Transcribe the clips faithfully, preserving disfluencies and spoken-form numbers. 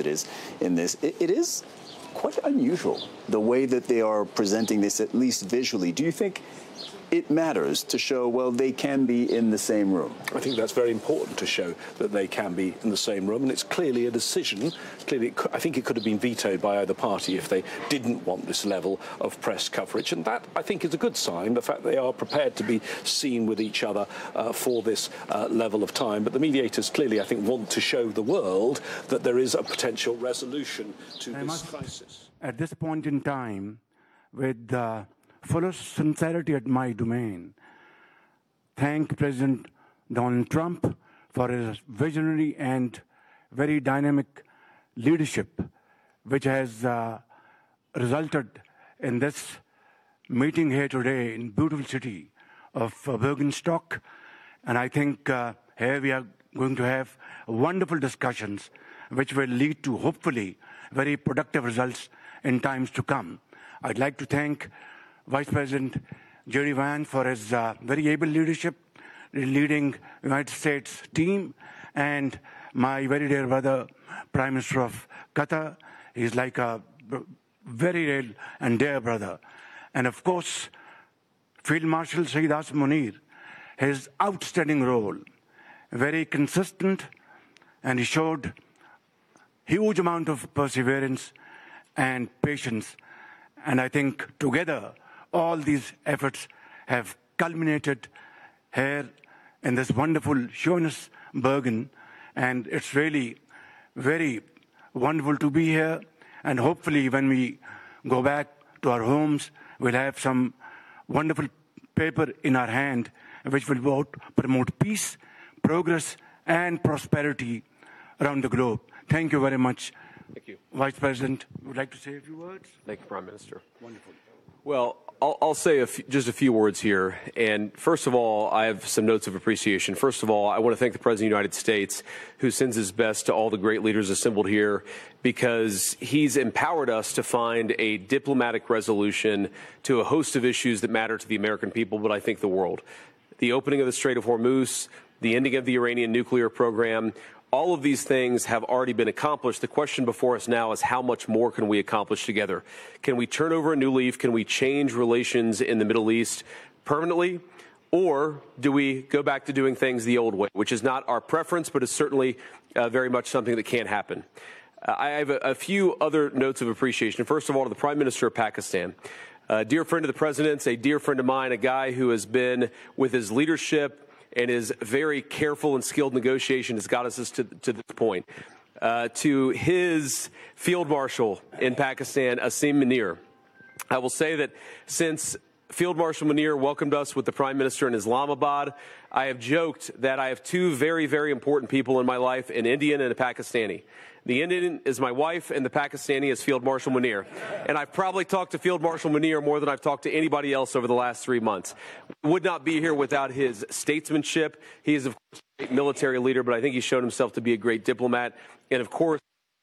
it is in this. It, it is quite unusual, the way that they are presenting this, at least visually. Do you think it matters to show, well, they can be in the same room? I think that's very important to show that they can be in the same room, and it's clearly a decision. Clearly, it could, I think it could have been vetoed by either party if they didn't want this level of press coverage, and that, I think, is a good sign, the fact they are prepared to be seen with each other uh, for this uh, level of time. But the mediators clearly, I think, want to show the world that there is a potential resolution to I this must, crisis. At this point in time, with uh, fullest sincerity at my domain, thank President Donald Trump for his visionary and very dynamic leadership, which has uh, resulted in this meeting here today in beautiful city of uh, Bergenstock. And I think uh, here we are going to have wonderful discussions which will lead to, hopefully, very productive results in times to come. I'd like to thank Vice President J D Vance for his uh, very able leadership, leading United States team, and my very dear brother, Prime Minister of Qatar. He's like a very real and dear brother. And of course, Field Marshal Saeed Asim Munir, his outstanding role, very consistent, and he showed huge amount of perseverance and patience. And I think together, all these efforts have culminated here in this wonderful Schönes Bergen, and it's really very wonderful to be here. And hopefully when we go back to our homes, we'll have some wonderful paper in our hand which will both promote peace, progress, and prosperity around the globe. Thank you very much. Thank you. Vice President, would you like to say a few words? Thank you, Prime Minister. Wonderful. Well, I'll, I'll say a few, just a few words here. And first of all, I have some notes of appreciation. First of all, I want to thank the President of the United States, who sends his best to all the great leaders assembled here, because he's empowered us to find a diplomatic resolution to a host of issues that matter to the American people, but I think the world. The opening of the Strait of Hormuz, the ending of the Iranian nuclear program, all of these things have already been accomplished. The question before us now is how much more can we accomplish together? Can we turn over a new leaf? Can we change relations in the Middle East permanently? Or do we go back to doing things the old way, which is not our preference, but is certainly uh, very much something that can happen? Uh, I have a, a few other notes of appreciation. First of all, to the Prime Minister of Pakistan. A dear friend of the President's, a dear friend of mine, a guy who has been, with his leadership and his very careful and skilled negotiation, has got us to, to this point. Uh, to his Field Marshal in Pakistan, Asim Munir, I will say that since Field Marshal Munir welcomed us with the Prime Minister in Islamabad, I have joked that I have two very, very important people in my life, an Indian and a Pakistani. The Indian is my wife, and the Pakistani is Field Marshal Munir. And I've probably talked to Field Marshal Munir more than I've talked to anybody else over the last three months. Would not be here without his statesmanship. He is, of course, a great military leader, but I think he's shown himself to be a great diplomat. And, of course,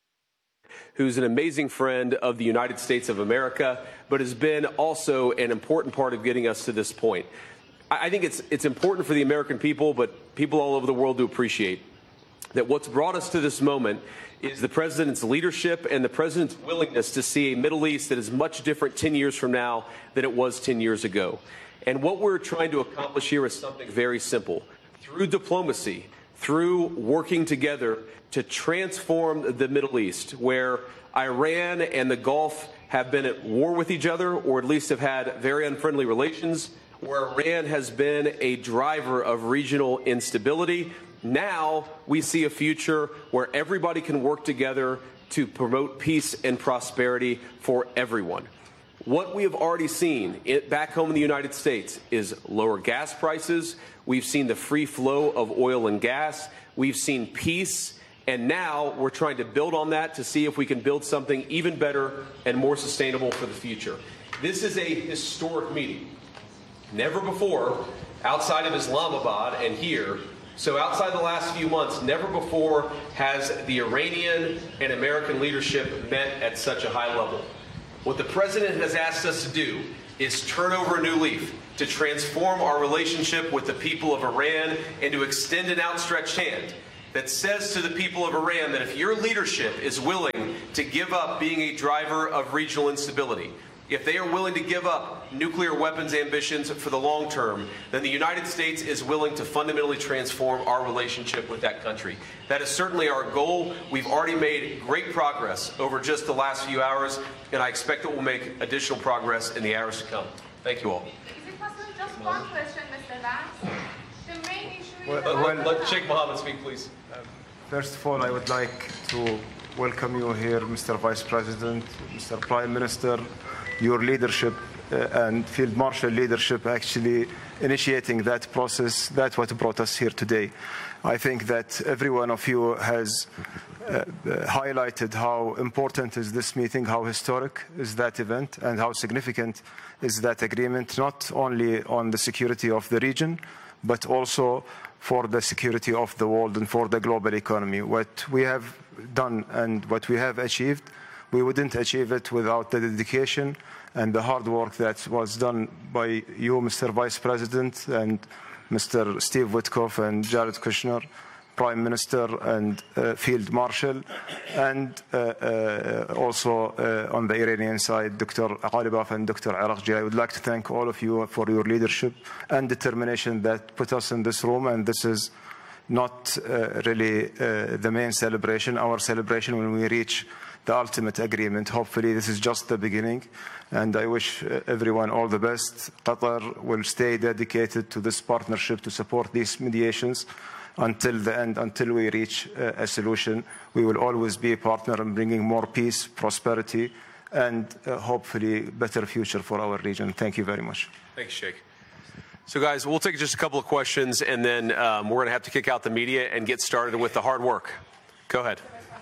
who's an amazing friend of the United States of America, but has been also an important part of getting us to this point. I think it's, it's important for the American people, but people all over the world to appreciate that what's brought us to this moment is the President's leadership and the President's willingness to see a Middle East that is much different ten years from now than it was ten years ago. And what we're trying to accomplish here is something very simple. Through diplomacy, through working together to transform the Middle East, where Iran and the Gulf have been at war with each other, or at least have had very unfriendly relations, where Iran has been a driver of regional instability. Now we see a future where everybody can work together to promote peace and prosperity for everyone. What we have already seen it, back home in the United States is lower gas prices. We've seen the free flow of oil and gas. We've seen peace. And now we're trying to build on that to see if we can build something even better and more sustainable for the future. This is a historic meeting. Never before, outside of Islamabad and here, so outside the last few months, never before has the Iranian and American leadership met at such a high level. What the President has asked us to do is turn over a new leaf, to transform our relationship with the people of Iran and to extend an outstretched hand that says to the people of Iran that if your leadership is willing to give up being a driver of regional instability, if they are willing to give up nuclear weapons ambitions for the long term, then the United States is willing to fundamentally transform our relationship with that country. That is certainly our goal. We've already made great progress over just the last few hours, and I expect that we'll make additional progress in the hours to come. Thank you all. Is it possible just one question, Mister Vance? The main issue well, is... Uh, well, let Sheikh Mohammed speak, please. Uh, first of all, I would like to welcome you here, Mister Vice President, Mister Prime Minister. Your leadership uh, and Field Marshal leadership actually initiating that process, that's what brought us here today. I think that every one of you has uh, uh, highlighted how important is this meeting, how historic is that event, and how significant is that agreement, not only on the security of the region, but also for the security of the world and for the global economy. What we have done and what we have achieved, we wouldn't achieve it without the dedication and the hard work that was done by you, Mister Vice President, and Mister Steve Witkoff and Jared Kushner, Prime Minister and uh, Field Marshal, and uh, uh, also uh, on the Iranian side, Doctor Ghalibaf and Doctor Arakji. I would like to thank all of you for your leadership and determination that put us in this room, and this is not uh, really uh, the main celebration. Our celebration when we reach the ultimate agreement. Hopefully this is just the beginning, and I wish uh, everyone all the best. Qatar will stay dedicated to this partnership to support these mediations until the end, until we reach uh, a solution. We will always be a partner in bringing more peace, prosperity, and uh, hopefully better future for our region. Thank you very much. Thanks, Sheikh. So guys, we'll take just a couple of questions, and then um, we're going to have to kick out the media and get started with the hard work. Go ahead.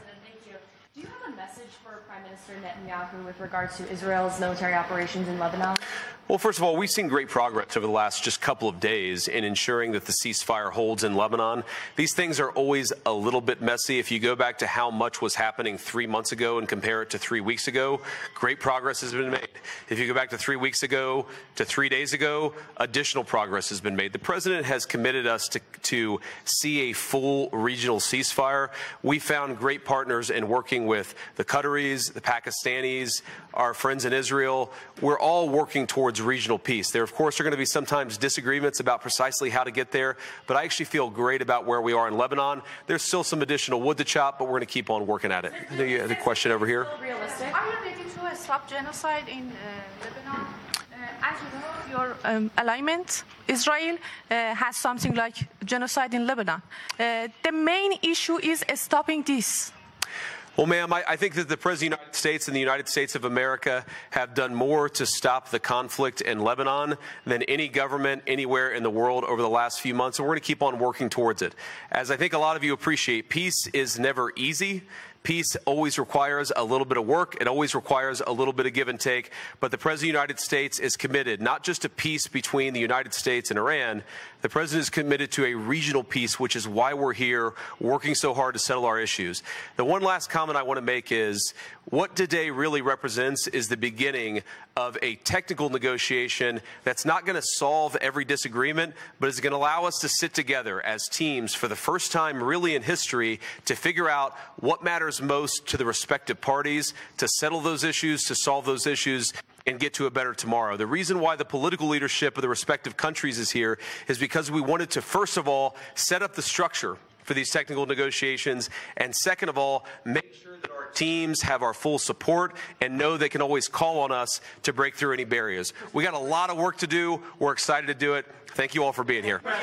Do you have a message for Prime Minister Netanyahu with regards to Israel's military operations in Lebanon? Well, first of all, we've seen great progress over the last just couple of days in ensuring that the ceasefire holds in Lebanon. These things are always a little bit messy. If you go back to how much was happening three months ago and compare it to three weeks ago, great progress has been made. If you go back to three weeks ago to three days ago, additional progress has been made. The president has committed us to, to see a full regional ceasefire. We found great partners in working with the Qataris, the Pakistanis, our friends in Israel. We're all working towards regional peace. There, of course, are going to be sometimes disagreements about precisely how to get there, but I actually feel great about where we are in Lebanon. There's still some additional wood to chop, but we're going to keep on working at it. I think you had a question over here. Realistic? Are you ready to stop genocide in uh, Lebanon? Uh, as you know, your um, alignment, Israel uh, has something like genocide in Lebanon. Uh, the main issue is stopping this. Well, ma'am, I, I think that the President of the United States and the United States of America have done more to stop the conflict in Lebanon than any government anywhere in the world over the last few months, and we're going to keep on working towards it. As I think a lot of you appreciate, peace is never easy. Peace always requires a little bit of work. It always requires a little bit of give and take. But the President of the United States is committed not just to peace between the United States and Iran. The President is committed to a regional peace, which is why we're here working so hard to settle our issues. The one last comment I want to make is what today really represents is the beginning of a technical negotiation that's not going to solve every disagreement, but is going to allow us to sit together as teams for the first time really in history to figure out what matters most to the respective parties, to settle those issues, to solve those issues, and get to a better tomorrow. The reason why the political leadership of the respective countries is here is because we wanted to, first of all, set up the structure for these technical negotiations, and second of all, make sure that our teams have our full support and know they can always call on us to break through any barriers. We got a lot of work to do. We're excited to do it. Thank you all for being here.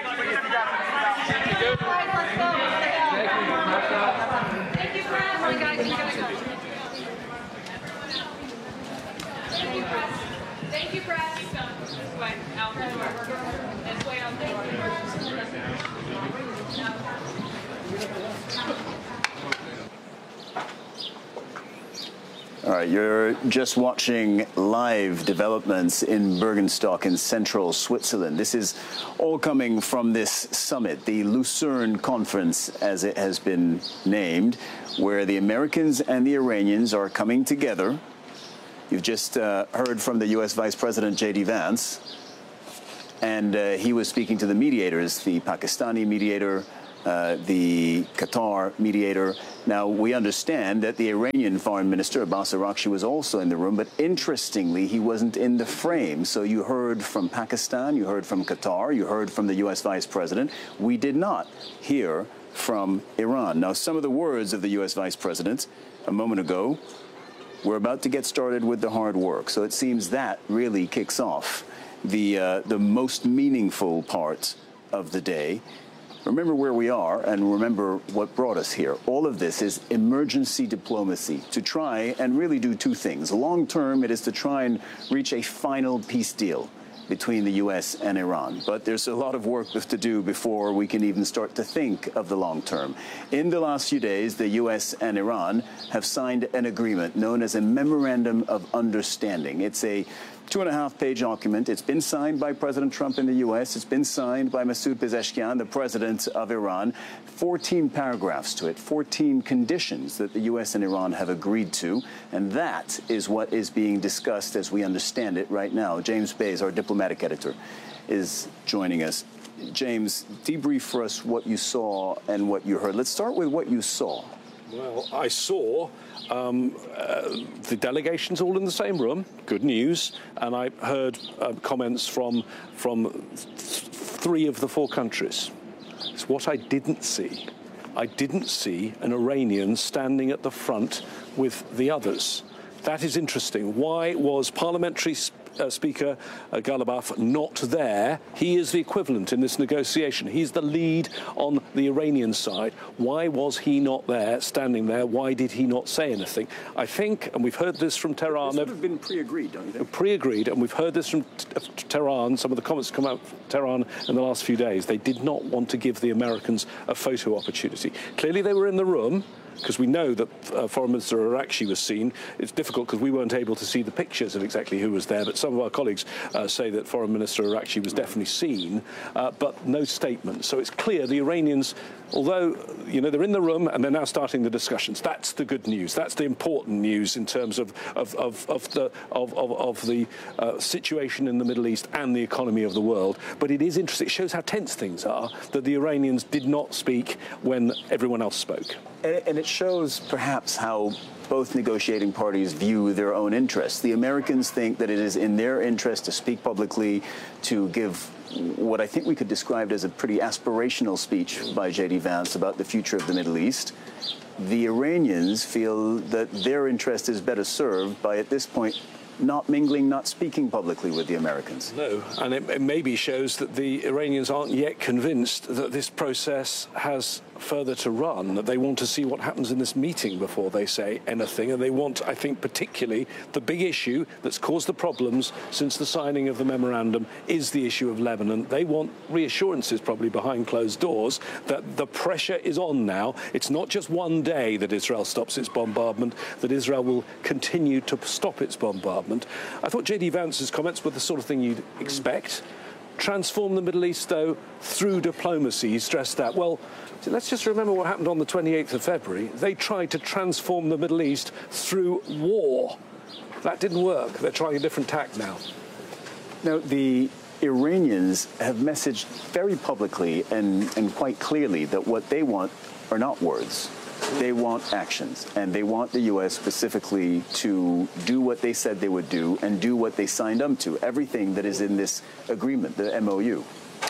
Thank you, Brad. This way, out the door. This way, out the door. All right, you're just watching live developments in Bergenstock in central Switzerland. This is all coming from this summit, the Lucerne Conference, as it has been named, where the Americans and the Iranians are coming together. You've just uh, heard from the U S Vice President J D Vance, and uh, he was speaking to the mediators, the Pakistani mediator uh, the Qatar mediator. Now, we understand that the Iranian foreign minister, Abbas Araghchi, was also in the room, but interestingly, he wasn't in the frame. So you heard from Pakistan, you heard from Qatar, you heard from the U S vice president. We did not hear from Iran. Now, some of the words of the U S vice president a moment ago, we're about to get started with the hard work. So it seems that really kicks off the, uh, the most meaningful part of the day. Remember where we are and remember what brought us here. All of this is emergency diplomacy to try and really do two things. Long term, it is to try and reach a final peace deal between the U S and Iran. But there's a lot of work to do before we can even start to think of the long term. In the last few days, the U S and Iran have signed an agreement known as a Memorandum of Understanding. It's a two and a half page document. It's been signed by President Trump in the U S. It's been signed by Masoud Pezeshkian, the president of Iran. fourteen paragraphs to it, fourteen conditions that the U S and Iran have agreed to. And that is what is being discussed as we understand it right now. James Bays, our diplomatic editor, is joining us. James, debrief for us what you saw and what you heard. Let's start with what you saw. Well, I saw um, uh, the delegations all in the same room, good news, and I heard uh, comments from, from th three of the four countries. It's what I didn't see. I didn't see an Iranian standing at the front with the others. That is interesting. Why was parliamentary Uh, Speaker uh, Ghalibaf not there? He is the equivalent in this negotiation. He's the lead on the Iranian side. Why was he not there, standing there? Why did he not say anything? I think, and we've heard this from Tehran. This would have been pre-agreed, don't you think? Pre-agreed, and we've heard this from t Tehran. Some of the comments come out from Tehran in the last few days. They did not want to give the Americans a photo opportunity. Clearly, they were in the room, because we know that uh, Foreign Minister Araghchi was seen. It's difficult because we weren't able to see the pictures of exactly who was there, but some of our colleagues uh, say that Foreign Minister Araghchi was definitely seen, uh, but no statement. So it's clear the Iranians, although, you know, they're in the room and they're now starting the discussions. That's the good news. That's the important news in terms of, of, of, of the, of, of, of the uh, situation in the Middle East and the economy of the world. But it is interesting. It shows how tense things are that the Iranians did not speak when everyone else spoke. And it shows perhaps how both negotiating parties view their own interests. The Americans think that it is in their interest to speak publicly, to give what I think we could describe as a pretty aspirational speech by J D Vance about the future of the Middle East. The Iranians feel that their interest is better served by, at this point, not mingling, not speaking publicly with the Americans. No, and it, it maybe shows that the Iranians aren't yet convinced that this process has further to run, that they want to see what happens in this meeting before they say anything, and they want, I think, particularly the big issue that's caused the problems since the signing of the memorandum is the issue of Lebanon. They want reassurances, probably behind closed doors, that the pressure is on now. It's not just one day that Israel stops its bombardment, that Israel will continue to stop its bombardment. I thought J D Vance's comments were the sort of thing you'd expect. Transform the Middle East, though, through diplomacy. He stressed that. Well, let's just remember what happened on the twenty-eighth of February. They tried to transform the Middle East through war. That didn't work. They're trying a different tack now. Now, the Iranians have messaged very publicly and, and quite clearly that what they want are not words. They want actions, and they want the U S specifically to do what they said they would do and do what they signed up to, everything that is in this agreement, the M O U.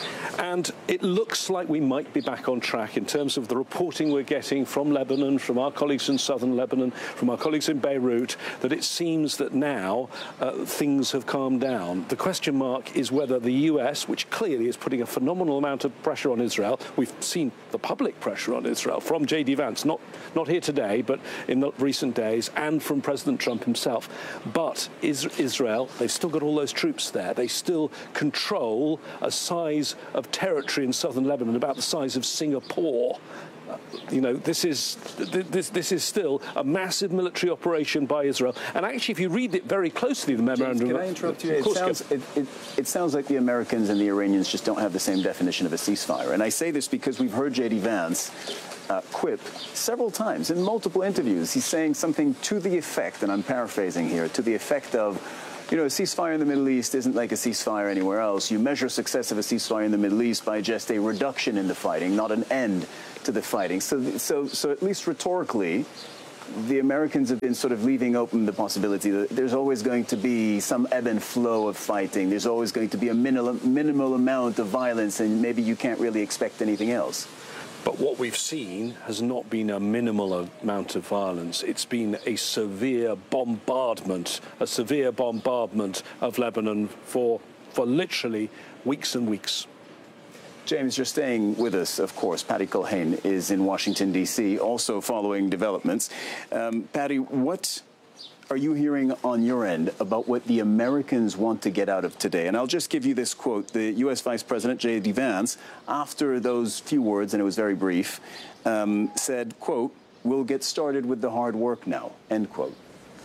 And it looks like we might be back on track in terms of the reporting we're getting from Lebanon, from our colleagues in southern Lebanon, from our colleagues in Beirut, that it seems that now uh, things have calmed down. The question mark is whether the U S, which clearly is putting a phenomenal amount of pressure on Israel, we've seen the public pressure on Israel from J D Vance, not, not here today, but in the recent days, and from President Trump himself. But is Israel, they've still got all those troops there. They still control a size of territory in southern Lebanon about the size of Singapore. Uh, you know, this is this this is still a massive military operation by Israel. And actually, if you read it very closely, the memorandum. James, can I interrupt you? It sounds, it, it, it sounds like the Americans and the Iranians just don't have the same definition of a ceasefire. And I say this because we've heard J D Vance uh, quip several times in multiple interviews. He's saying something to the effect, and I'm paraphrasing here, to the effect of, You know, a ceasefire in the Middle East isn't like a ceasefire anywhere else. You measure success of a ceasefire in the Middle East by just a reduction in the fighting, not an end to the fighting. So, so, so at least rhetorically, the Americans have been sort of leaving open the possibility that there's always going to be some ebb and flow of fighting. There's always going to be a minimal, minimal amount of violence, and maybe you can't really expect anything else. But what we've seen has not been a minimal amount of violence. It's been a severe bombardment, a severe bombardment of Lebanon for, for literally weeks and weeks. James, you're staying with us, of course. Patty Culhane is in Washington, D C, also following developments. Um, Patty, what are you hearing on your end about what the Americans want to get out of today? And I'll just give you this quote. The U S Vice President, J D Vance, after those few words, and it was very brief, um, said, quote, "We'll get started with the hard work now," end quote.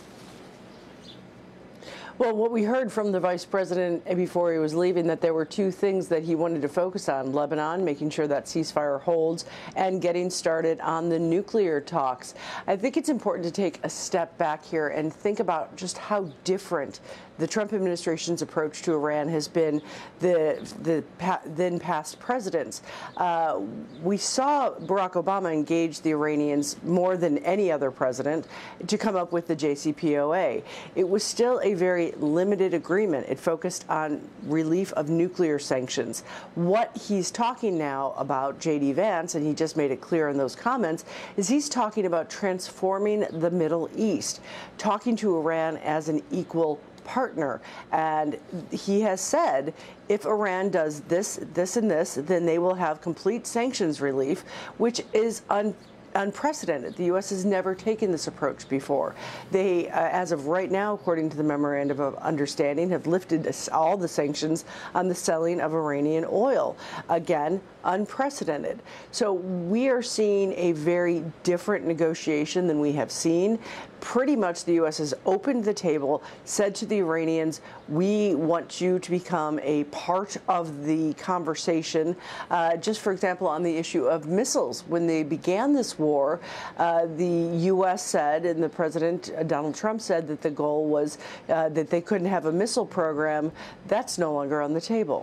Well, what we heard from the vice president before he was leaving, that there were two things that he wanted to focus on: Lebanon, making sure that ceasefire holds, and getting started on the nuclear talks. I think it's important to take a step back here and think about just how different the Trump administration's approach to Iran has been the, the pa then past presidents. Uh, we saw Barack Obama engage the Iranians more than any other president to come up with the J C P O A. It was still a very limited agreement. It focused on relief of nuclear sanctions. What he's talking now about, J D Vance, and he just made it clear in those comments, is he's talking about transforming the Middle East, talking to Iran as an equal partner. And he has said, if Iran does this, this, and this, then they will have complete sanctions relief, which is un unprecedented. The U S has never taken this approach before. They, uh, as of right now, according to the Memorandum of Understanding, have lifted all the sanctions on the selling of Iranian oil. Again, unprecedented. So we are seeing a very different negotiation than we have seen. Pretty much the U S has opened the table, said to the Iranians, we want you to become a part of the conversation. Uh, just for example, on the issue of missiles, when they began this war, uh, the U S said, and the President, uh, Donald Trump, said that the goal was uh, that they couldn't have a missile program. That's no longer on the table.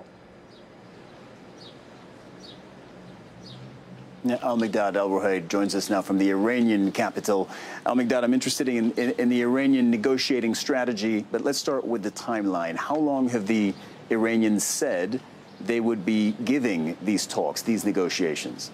Al-Mikdad Al-Ruhayd joins us now from the Iranian capital. Al-Mikdad, I'm interested in, in, in the Iranian negotiating strategy, but let's start with the timeline. How long have the Iranians said they would be giving these talks, these negotiations?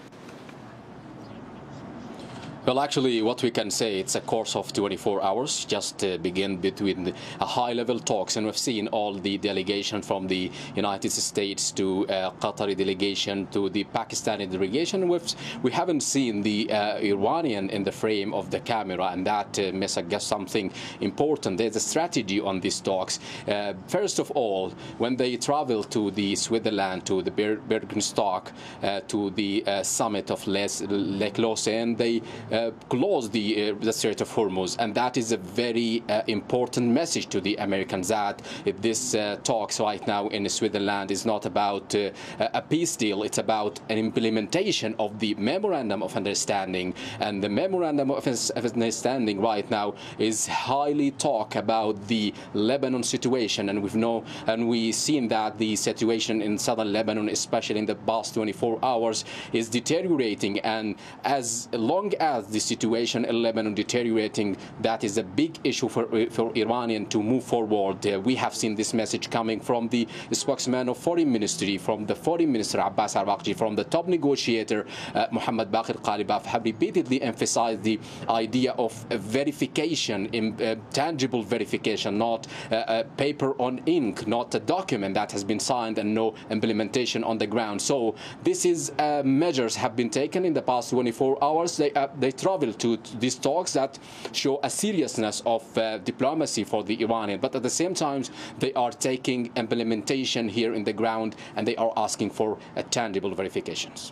Well, actually, what we can say, it's a course of twenty-four hours, just uh, begin between a high-level talks. And we've seen all the delegation from the United States to uh, Qatari delegation to the Pakistani delegation. We've, we haven't seen the uh, Iranian in the frame of the camera, and that uh, makes, I guess, something important. There's a strategy on these talks. Uh, first of all, when they travel to the Switzerland, to the Ber Birkenstock, uh, to the uh, summit of Les, Lake Lausanne, they Uh, close the, uh, the Strait of Hormuz, and that is a very uh, important message to the Americans that this uh, talks right now in Switzerland is not about uh, a peace deal, it's about an implementation of the Memorandum of Understanding. And the Memorandum of Understanding right now is highly talk about the Lebanon situation, and we've know and we've seen that the situation in southern Lebanon, especially in the past twenty-four hours, is deteriorating. And as long as the situation in Lebanon deteriorating, that is a big issue for for Iranian to move forward. Uh, we have seen this message coming from the spokesman of Foreign Ministry, from the Foreign Minister Abbas Araghchi, from the top negotiator uh, Mohammad Baqir Ghalibaf, have repeatedly emphasized the idea of a verification, in, uh, tangible verification, not uh, a paper on ink, not a document that has been signed and no implementation on the ground. So this is uh, measures have been taken in the past twenty-four hours. They uh, they travel to these talks that show a seriousness of uh, diplomacy for the Iranian, but at the same time they are taking implementation here in the ground, and they are asking for uh, tangible verifications.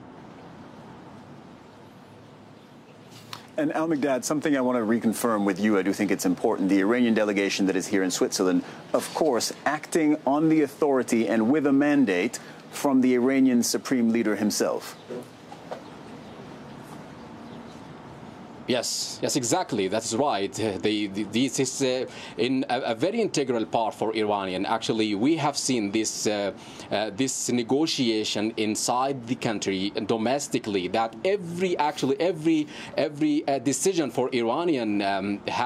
And Al-Mikdad, something I want to reconfirm with you, I do think it's important. The Iranian delegation that is here in Switzerland, of course, acting on the authority and with a mandate from the Iranian supreme leader himself. Yes, yes, exactly. That's right. The, the, this is uh, in a, a very integral part for Iranian. Actually, we have seen this uh, uh, this negotiation inside the country domestically. That every actually every every uh, decision for Iranian um,